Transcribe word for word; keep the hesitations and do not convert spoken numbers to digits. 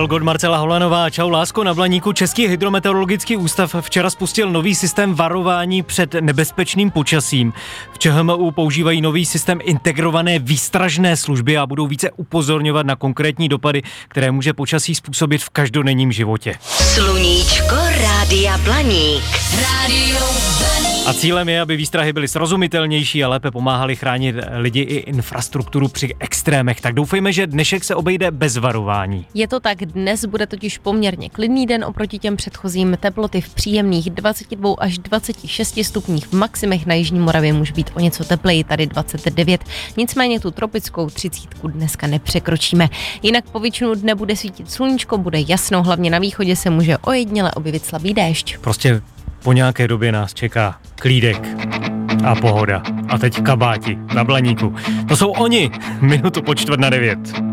Helgot, Marcela Holanová, čau lásko. Na Blaníku Český hydrometeorologický ústav včera spustil nový systém varování před nebezpečným počasím. V ČHMÚ používají nový systém integrované výstražné služby a budou více upozorňovat na konkrétní dopady, které může počasí způsobit v každodenním životě. Sluníčko Rádia Blaník. Rádio Blaník. A cílem je, aby výstrahy byly srozumitelnější a lépe pomáhaly chránit lidi i infrastrukturu při extrémech. Tak doufejme, že dnešek se obejde bez varování. Je to tak, dnes bude totiž poměrně klidný den oproti těm předchozím. Teploty v příjemných dvacet dva až dvacet šest stupních, v maximech na jižní Moravě může být o něco tepleji, tady dvacet devět. Nicméně tu tropickou třicítku dneska nepřekročíme. Jinak po většinu dne bude svítit sluníčko, bude jasno, hlavně na východě se může ojedněle objevit slabý déšť. Prostě po nějaké době nás čeká klídek a pohoda. A teď kabáti na Blaníku. To jsou oni, minutu po čtvrt na devět.